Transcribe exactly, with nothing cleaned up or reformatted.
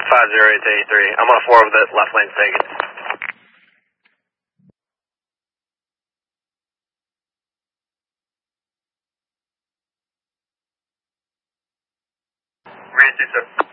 five zero eight eighty-three. I'm on a four of the left lane taken. Read you, sir.